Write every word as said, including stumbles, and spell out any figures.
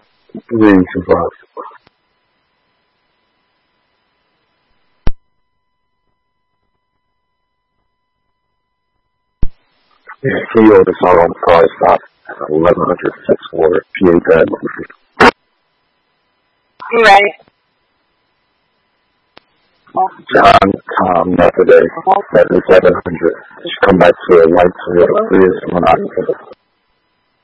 Reading some books. Yeah, pre-order song on the price stop eleven hundred six for P A Ted. Right. John Tom Methodist seventy seven hundred. Just come back to a white Toyota Prius.